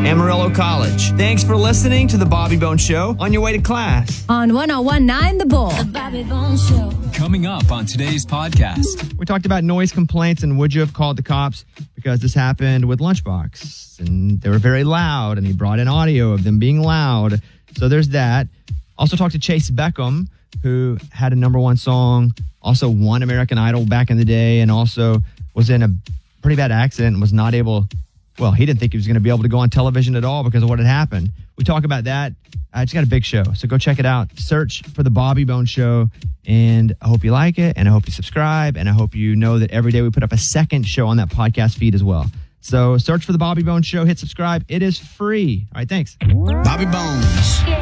Amarillo College. Thanks for listening to The Bobby Bones Show on your way to class. On 101.9 The Bull. The Bobby Bones Show. Coming up on today's podcast. We talked about noise complaints and would you have called the cops, because this happened with Lunchbox. And they were very loud, and he brought in audio of them being loud. So there's that. Also talked to Chase Beckham, who had a #1 song, also won American Idol back in the day, and also was in a pretty bad accident and was not able, well, he didn't think he was going to be able to go on television at all because of what had happened. We talk about that. It's got a big show, so go check it out. Search for The Bobby Bones Show, and I hope you like it, and I hope you subscribe, and I hope you know that every day we put up a second show on that podcast feed as well. So search for The Bobby Bones Show, hit subscribe. It is free. All right, thanks. Bobby Bones.